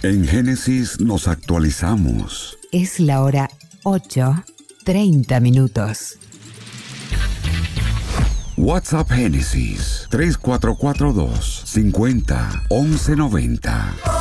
En Génesis nos actualizamos. Es la hora 8:30. WhatsApp Génesis 3442 50 1190.